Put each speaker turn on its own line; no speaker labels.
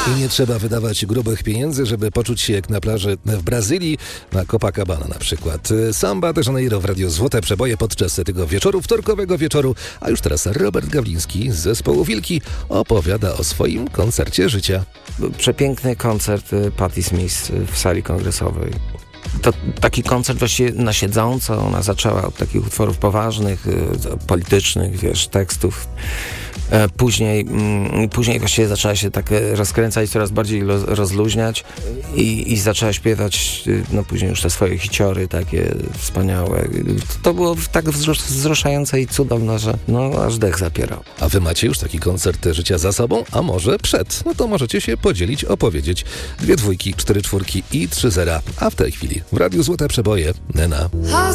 I nie trzeba wydawać grubych pieniędzy, żeby poczuć się jak na plaży w Brazylii, na Copacabana na przykład. Samba de Janeiro w Radiu Złote Przeboje podczas tego wieczoru, wtorkowego wieczoru. A już teraz Robert Gawliński z zespołu Wilki opowiada o swoim koncercie życia.
Przepiękny koncert Patti Smith w sali kongresowej. To taki koncert właściwie na siedząco. Ona zaczęła od takich utworów poważnych, politycznych, tekstów. Później właściwie zaczęła się tak rozkręcać, coraz bardziej rozluźniać i zaczęła śpiewać później już te swoje hiciory takie wspaniałe. To było tak wzruszające i cudowne, że aż dech zapierał.
A wy macie już taki koncert życia za sobą, a może przed? No to możecie się podzielić, opowiedzieć. 2 2, 4 4 i 3 0. A w tej chwili w Radiu Złote Przeboje Nena.